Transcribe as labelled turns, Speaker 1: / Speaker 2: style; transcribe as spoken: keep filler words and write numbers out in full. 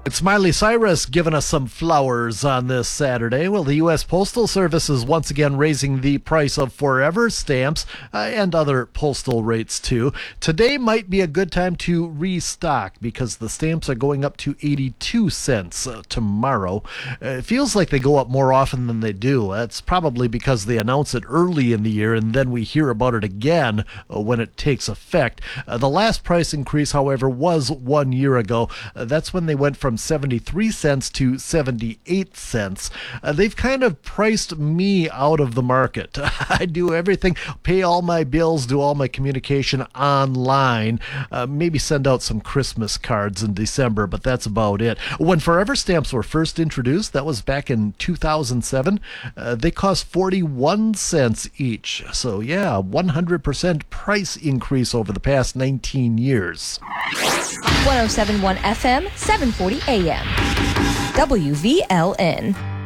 Speaker 1: It's Miley Cyrus giving us some flowers on this Saturday. Well, the U S Postal Service is once again raising the price of forever stamps uh, and other postal rates too. Today might be a good time to restock because the stamps are going up to eighty-two cents uh, tomorrow. Uh, it feels like they go up more often than they do. That's probably because they announce it early in the year and then we hear about it again uh, when it takes effect. Uh, the last price increase, however, was one year ago. Uh, that's when they went from seventy-three cents to seventy-eight cents. Uh, they've kind of priced me out of the market. I do everything, pay all my bills, do all my communication online, uh, maybe send out some Christmas cards in December, but that's about it. When Forever Stamps were first introduced, that was back in two thousand seven, uh, they cost forty-one cents each. So yeah, one hundred percent price increase over the past nineteen years.
Speaker 2: one oh seven point one F M, seven forty A M. W V L N.